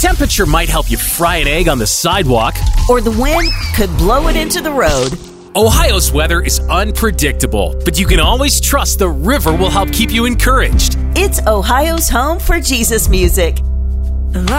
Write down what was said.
temperature might help you fry an egg on the sidewalk. Or the wind could blow it into the road. Ohio's weather is unpredictable, but you can always trust the river will help keep you encouraged. It's Ohio's home for Jesus music.